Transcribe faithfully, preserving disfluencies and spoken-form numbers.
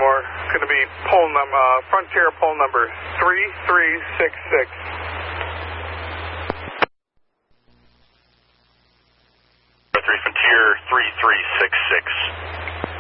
anymore. Going to be pole num uh, Frontier pole number three three six six. three Frontier three three six six.